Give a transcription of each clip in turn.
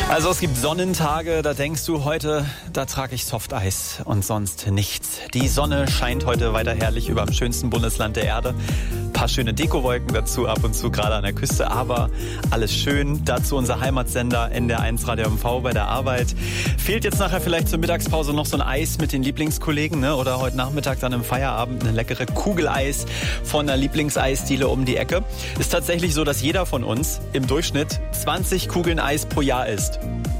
Also es gibt Sonnentage, da denkst du heute, da trage ich Softeis und sonst nichts. Die Sonne scheint heute weiter herrlich über dem schönsten Bundesland der Erde. Ein paar schöne Dekowolken dazu, ab und zu gerade an der Küste, aber alles schön. Dazu unser Heimatsender NDR1 Radio MV bei der Arbeit. Fehlt jetzt nachher vielleicht zur Mittagspause noch so ein Eis mit den Lieblingskollegen, ne? Oder heute Nachmittag dann im Feierabend eine leckere Kugeleis von der Lieblingseisdiele um die Ecke. Ist tatsächlich so, dass jeder von uns im Durchschnitt 20 Kugeln Eis pro Jahr isst.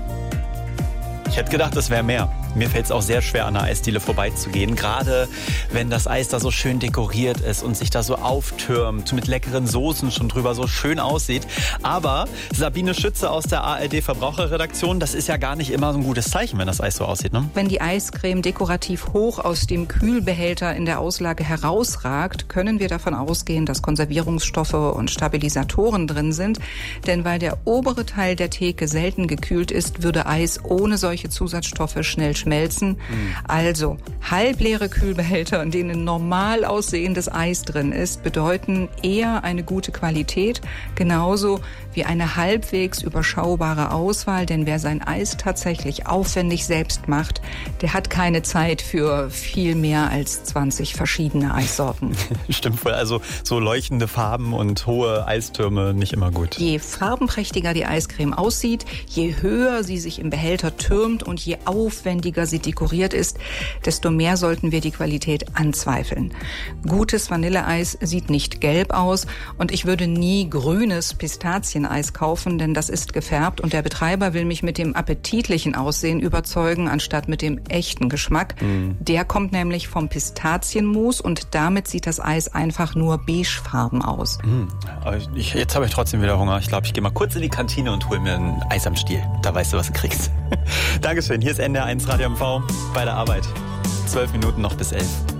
Ich hätte gedacht, das wäre mehr. Mir fällt es auch sehr schwer, an der Eisdiele vorbeizugehen. Gerade wenn das Eis da so schön dekoriert ist und sich da so auftürmt, mit leckeren Soßen schon drüber so schön aussieht. Aber Sabine Schütze aus der ARD-Verbraucherredaktion, das ist ja gar nicht immer so ein gutes Zeichen, wenn das Eis so aussieht, ne? Wenn die Eiscreme dekorativ hoch aus dem Kühlbehälter in der Auslage herausragt, können wir davon ausgehen, dass Konservierungsstoffe und Stabilisatoren drin sind. Denn weil der obere Teil der Theke selten gekühlt ist, würde Eis ohne solche Zusatzstoffe schnell schmelzen. Also halbleere Kühlbehälter, in denen normal aussehendes Eis drin ist, bedeuten eher eine gute Qualität, genauso wie eine halbwegs überschaubare Auswahl. Denn wer sein Eis tatsächlich aufwendig selbst macht, der hat keine Zeit für viel mehr als 20 verschiedene Eissorten. Stimmt voll, also so leuchtende Farben und hohe Eistürme nicht immer gut. Je farbenprächtiger die Eiscreme aussieht, je höher sie sich im Behälter türmt und je aufwendiger sie dekoriert ist, desto mehr sollten wir die Qualität anzweifeln. Gutes Vanilleeis sieht nicht gelb aus und ich würde nie grünes Pistazieneis kaufen, denn das ist gefärbt und der Betreiber will mich mit dem appetitlichen Aussehen überzeugen, anstatt mit dem echten Geschmack. Der kommt nämlich vom Pistazienmus und damit sieht das Eis einfach nur beigefarben aus. Jetzt habe ich trotzdem wieder Hunger. Ich glaube, ich gehe mal kurz in die Kantine und hole mir ein Eis am Stiel. Da weißt du, was du kriegst. Dankeschön. Hier ist NDR1 Radio MV bei der Arbeit. 12 Minuten noch bis 11.